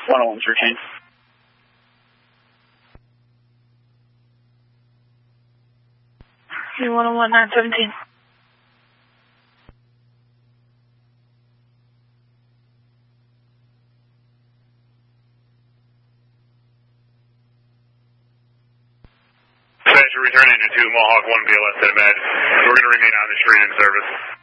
10113. You 101-917. Passenger return engine 2, Mohawk 1 BLS at Med. We're going to remain on the street in service.